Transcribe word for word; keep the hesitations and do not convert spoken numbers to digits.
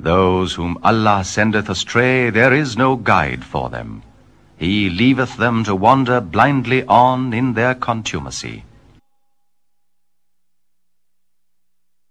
Those whom Allah sendeth astray, there is no guide for them. He leaveth them to wander blindly on in their contumacy.